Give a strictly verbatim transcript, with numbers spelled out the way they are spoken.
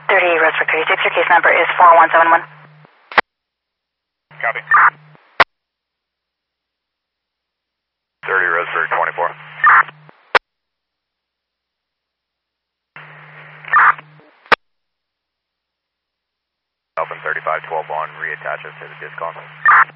thirty Roseburg thirty-six, your case number is four one seven one. Copy. thirty Roseburg twenty-four. Open thirty-five twelve one, reattaches to the disc console.